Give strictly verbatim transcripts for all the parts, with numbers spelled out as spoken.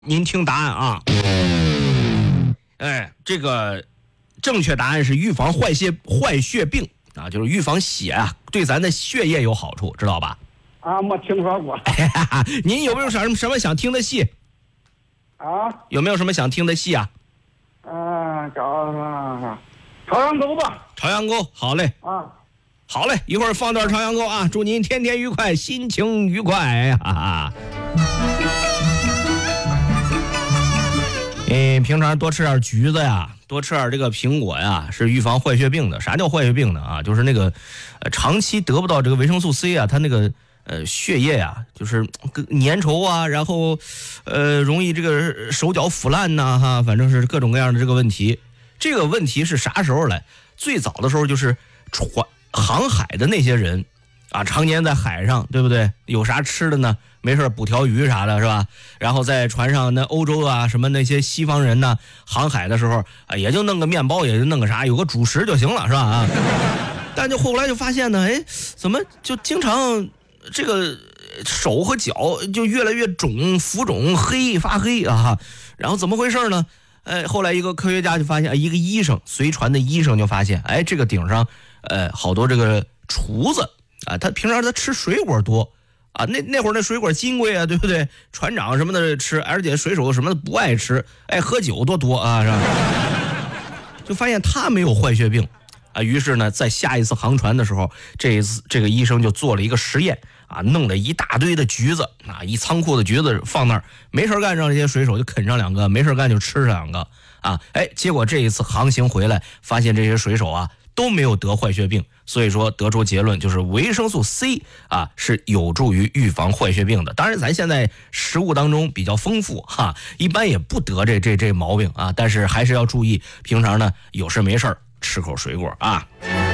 您听答案啊。哎，这个正确答案是预防坏血坏血病啊，就是预防血啊，对咱的血液有好处，知道吧？ 啊，没听说过。 您有没有什么什么想听的戏？ 啊？ 有没有什么想听的戏啊？ 啊，找朝阳沟吧。 朝阳沟，好嘞。 啊， 好嘞，一会儿放段朝阳沟啊，祝您天天愉快，心情愉快，哈哈。嗯，平常多吃点橘子呀，多吃点这个苹果呀，是预防坏血病的。啥叫坏血病呢？啊，就是那个，呃，长期得不到这个维生素 C 啊，它那个呃血液呀，就是粘稠啊，然后，呃，容易这个手脚腐烂呐，哈，反正是各种各样的这个问题。这个问题是啥时候来？最早的时候就是船航海的那些人啊，常年在海上，对不对？有啥吃的呢？没事捕条鱼啥的，是吧？然后在船上，那欧洲啊，什么那些西方人呢，航海的时候啊，也就弄个面包，也就弄个啥，有个主食就行了，是吧？啊，但就后来就发现呢，哎，怎么就经常这个手和脚就越来越肿、浮肿、黑发黑啊？然后怎么回事呢？哎，后来一个科学家就发现，一个医生随船的医生就发现，哎，这个顶上，呃，好多这个厨子啊，他平常他吃水果多。啊，那那会儿那水果金贵啊，对不对？船长什么的吃，而且水手什么的不爱吃，爱喝酒多多啊，是吧？就发现他没有坏血病啊，于是呢，在下一次航船的时候，这一次这个医生就做了一个实验啊，弄了一大堆的橘子啊，一仓库的橘子放那儿，没事干让这些水手就啃上两个，没事干就吃上两个啊，哎，结果这一次航行回来，发现这些水手啊都没有得坏血病。所以说得出结论就是维生素 C 啊是有助于预防坏血病的。当然咱现在食物当中比较丰富哈，一般也不得这这这毛病啊，但是还是要注意，平常呢有事没事吃口水果啊。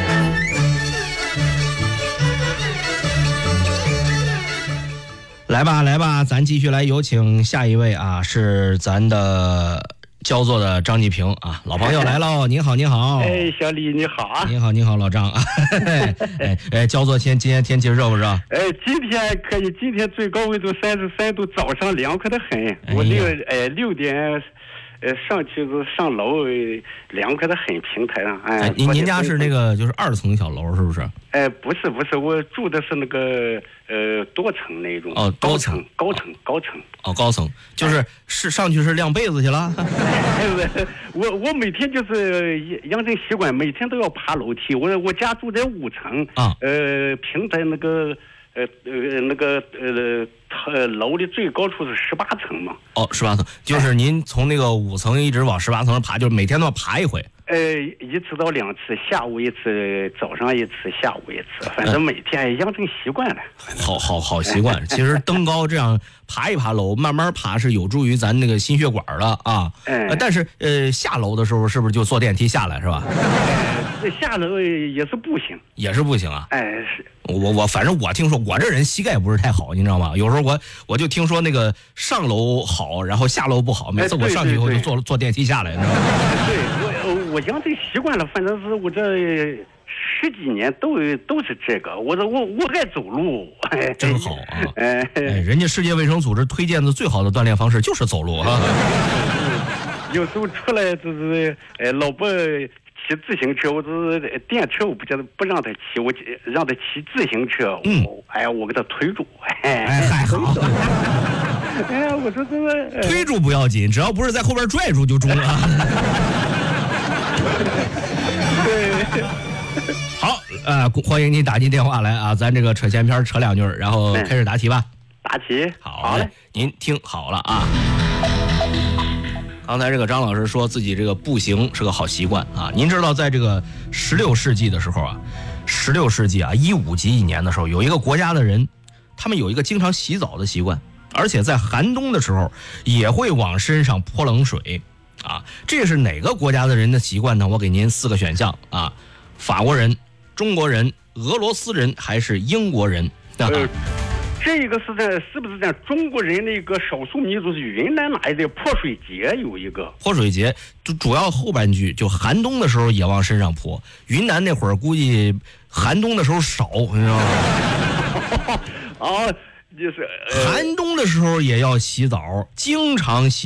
来吧来吧，咱继续来有请下一位啊，是咱的焦作的张继平啊，老朋友来喽！您好，您好。 哎，小李你好啊！ 您好，您好，老张啊！哎哎，焦作天，今天天气热不热？ 哎，今天可以，今天最高温度三十三度，早上凉快的很。 哎、 我六哎六点，呃上去是上楼，凉快的很，平台上。哎， 哎您您家是那个就是二层小楼是不是？ 哎，不是不是，我住的是那个呃多层那种。 哦， 高层高层高层。 哦，高层就是是上去是晾被子去了。 我我每天就是养成习惯，每天都要爬楼梯。我我家住在五层啊， 呃，平台那个呃呃那个呃呃楼的最高处是十八层嘛。 哦，十八层，就是您从那个五层一直往十八层爬，就是每天都要爬一回。 呃，一次到两次，下午一次，早上一次，下午一次，反正每天养成习惯了。 好好好习惯。其实登高这样爬一爬楼，慢慢爬是有助于咱那个心血管的啊。 嗯、 呃。但是呃，下楼的时候是不是就坐电梯下来是吧？ 呃、下楼也是步行。 也是步行啊。 哎，是。 我我反正我听说，我这人膝盖不是太好，你知道吗？有时候我我就听说那个上楼好，然后下楼不好。每次我上去以后就坐坐电梯下来，你知道吗？ 对，我我养成习惯了，反正是我这十几年都都是这个。我我我爱走路，哎、 真好啊！ 哎哎， 人家世界卫生组织推荐的最好的锻炼方式就是走路啊。 有时候出来就是哎，老婆骑自行车，我就是电车，我不觉得不让他骑，我让他骑自行车。 嗯， 哎呀，我给他推住。 哎，还好。 哎呀，我说这个推住不要紧，只要不是在后边拽住就中了。 对。 好，呃，欢迎您打进电话来啊，咱这个扯闲篇扯两句，然后开始答题吧。 答题， 好嘞，您听好了啊。刚才这个张老师说自己这个步行是个好习惯啊。您知道，在这个十六世纪的时候啊，十六世纪啊，一五几几年的时候，有一个国家的人，他们有一个经常洗澡的习惯，而且在寒冬的时候也会往身上泼冷水啊。这是哪个国家的人的习惯呢？我给您四个选项啊：法国人、中国人、俄罗斯人还是英国人？啊呃这个是在是不是在中国人那个少数民族是云南哪一个泼水节有一个泼水节，主主要后半句就寒冬的时候也往身上泼。云南那会儿估计寒冬的时候少，你知道吗？ 哦， 就是、呃、 寒冬的时候也要洗澡，经常洗。